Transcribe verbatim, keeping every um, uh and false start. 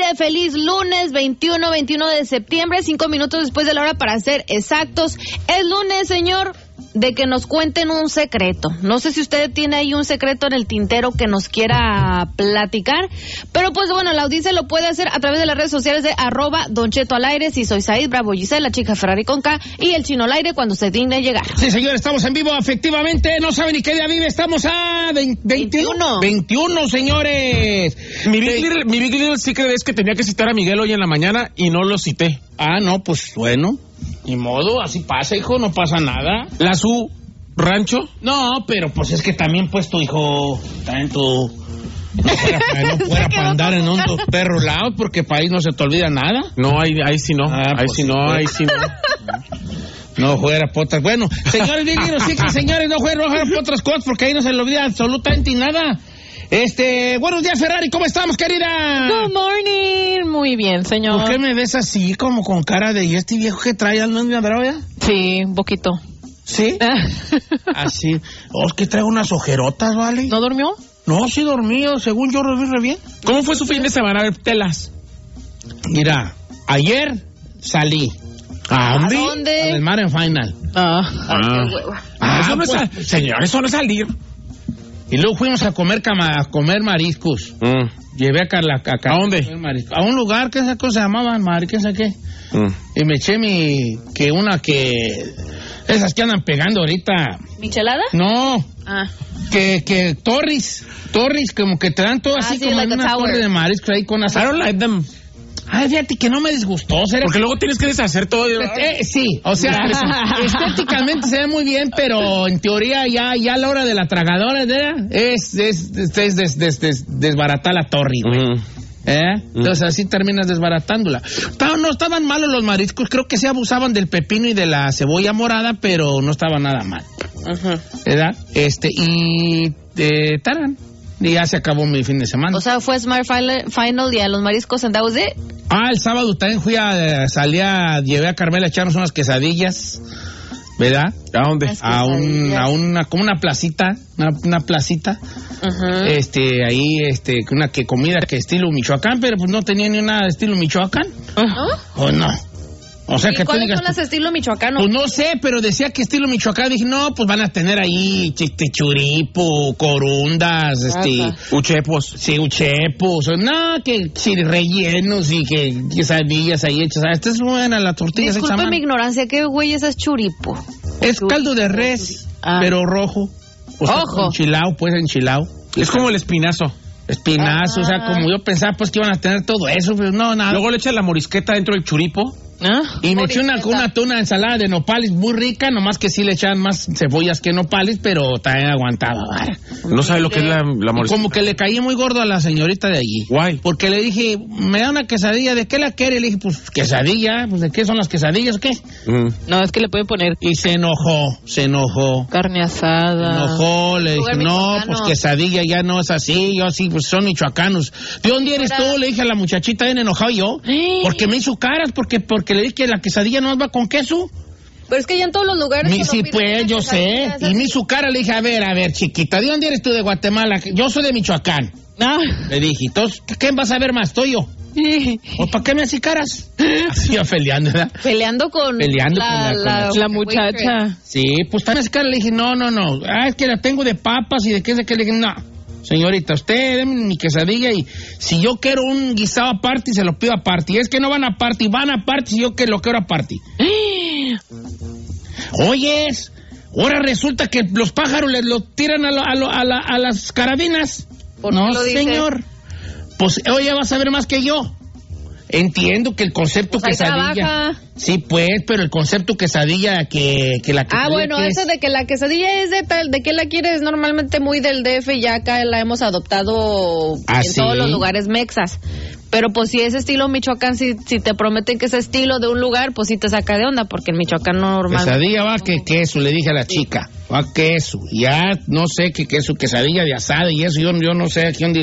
de feliz lunes veintiuno, veintiuno de septiembre, cinco minutos después de la hora para ser exactos. Es lunes, señor, de que nos cuenten un secreto. No sé si usted tiene ahí un secreto en el tintero que nos quiera platicar, pero pues bueno, la audiencia lo puede hacer a través de las redes sociales de arroba Don Cheto al aire, si soy Said, Bravo Giselle, la chica Ferrari con K y el chino al aire cuando se digne llegar. Sí, señor, estamos en vivo, efectivamente, no saben ni qué día vive, estamos a veintiuno. veintiuno, señores. Mi Big, Little, mi Big Little Secret es que tenía que citar a Miguel hoy en la mañana y no lo cité. Ah, no, pues bueno, ni modo, así pasa, hijo, no pasa nada. ¿La su rancho? No, pero pues es que también, pues, tu hijo, también tu... No fuera, no fuera para andar en un perro lado, porque para ahí no se te olvida nada. No, ahí, ahí sí no, ah, ahí pues sí no, ahí sí no. No fuera por otras. Bueno, señores, bien, sí que señores, no fuera, no fuera por otras cosas, porque ahí no se le olvida absolutamente nada. Este, buenos días, Ferrari, ¿cómo estamos, querida? Good morning, muy bien, señor. ¿Por qué me ves así, como con cara de, ¿y este viejo que trae, no es mi ya? Sí, un poquito. ¿Sí? Así. Oh, es que traigo unas ojerotas, ¿vale? ¿No durmió? No, sí dormido, según yo dormí re bien. ¿Cómo fue su fin de semana? A ver, telas. Mira, ayer salí. ¿A dónde? ¿A dónde? Al mar en Final. Ah. Ay, qué hueva. Ah, eso no pues, es, señor, eso no es salir. Y luego fuimos a comer cama, a comer mariscos. Mm. Llevé a Carla a, ¿A dónde? A un lugar que esa cosa se llamaba Mar, ¿qué sé qué? Mm. Y me eché mi que una que esas que andan pegando ahorita. ¿Michelada? No. Ah. Que que Torres, Torres como que te dan todo ah, así sí, como like en una torre de mariscos ahí con las. I don't like them. Ay, fíjate que no me disgustó. ¿Será? Porque luego tienes que deshacer todo. Eh, sí, o sea, estéticamente se ve muy bien, pero en teoría ya, ya a la hora de la tragadora es, es, es, es des, des, des, desbaratar la torre, güey. Uh-huh. ¿Eh? Entonces así terminas desbaratándola. No, no estaban malos los mariscos, creo que se abusaban del pepino y de la cebolla morada, pero no estaba nada mal. Uh-huh. ¿Verdad? Este, y eh, taran. Y ya se acabó mi fin de semana. O sea, fue Smart Final y a los mariscos en Daude. Ah, el sábado también fui a, salí a, llevé a Carmela a echarnos unas quesadillas, ¿verdad? ¿A dónde? A un, a una, como una placita, una, una placita, uh-huh. este, ahí, este, una que comida que estilo Michoacán, pero pues no tenía ni una estilo Michoacán. ¿Uh-huh? ¿O no? O sea, ¿Y que cuáles digas, son las estilo michoacano? Pues no sé, pero decía que estilo Michoacán. Dije, no, pues van a tener ahí este, churipo, corundas, este... Uchepos. Sí, uchepos. No, que sí, rellenos y que quesadillas ahí hechas. Esta es buena, la tortilla. Disculpe mi ignorancia, ¿qué güey es churipo? Es churipo. Caldo de res, ah. pero rojo. O sea, Ojo. Enchilado, pues enchilado. Es como el espinazo. Espinazo, ah. o sea, como yo pensaba, pues que iban a tener todo eso, pero no, nada. Luego le echan la morisqueta dentro del churipo. ¿Ah? Y me eché una, una tuna ensalada de nopales muy rica, nomás que sí le echaban más cebollas que nopales, pero también aguantaba. ¿Vale? No sabe lo que es la, la morisqueta. Como que le caí muy gordo a la señorita de allí. Guay. Porque le dije, me da una quesadilla, ¿de qué la quiere? Le dije, pues quesadilla, pues ¿de qué son las quesadillas o qué? Mm. No, es que le puede poner. Y se enojó, se enojó. Carne asada. Se enojó, le dije, no, pues quesadilla ya no es así, yo sí, pues son michoacanos. ¿De dónde eres tú? Le dije a la muchachita bien enojado yo, porque me hizo caras, porque, porque le dije que la quesadilla no va con queso. Pero es que ya en todos los lugares... Mi, sí, pues, yo sé. Y mi su cara le dije, a ver, a ver, chiquita, ¿de dónde eres tú? De Guatemala. Yo soy de Michoacán. Ah. Le dije, entonces, ¿qué vas a ver más? Estoy yo. ¿O para qué me haces caras? Así iba peleando, ¿verdad? Peleando con, peleando la, con, la, con la, la, la muchacha. Sí, pues para esa cara le dije, no, no, no. Ah, es que la tengo de papas y de qué sé qué. Le dije, no. Señorita, usted déme mi quesadilla y si yo quiero un guisado aparte, se lo pido aparte. Y es que no van aparte, van aparte si yo que lo quiero aparte. Oyes, ahora resulta que los pájaros les lo tiran a, lo, a, lo, a, la, a las carabinas. ¿Por no, qué lo dice? Señor. Pues, oye, vas a ver más que yo. Entiendo que el concepto pues quesadilla. Trabaja. Sí, pues, pero el concepto quesadilla que, que la quesadilla. Ah, bueno, eso es... de que la quesadilla es de tal, de que la quieres normalmente muy del D F, ya acá la hemos adoptado ¿Ah, en sí? todos los lugares mexas. Pero pues si es estilo Michoacán, si, si te prometen que es estilo de un lugar, pues sí te saca de onda, porque en Michoacán no normalmente. Quesadilla va que queso, le dije a la sí. chica. Va queso. Ya no sé qué queso, quesadilla de asada y eso, yo, yo no sé a quién